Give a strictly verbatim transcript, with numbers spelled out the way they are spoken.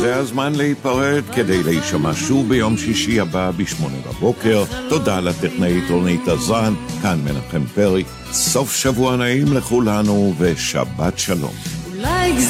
זה הזמן להיפרד כדי להישמע שוב ביום שישי הבא בשמונה בבוקר. תודה לטכנאית רונית עזרן, כאן מנחם פרי. סוף שבוע נעים לכולנו ושבת שלום.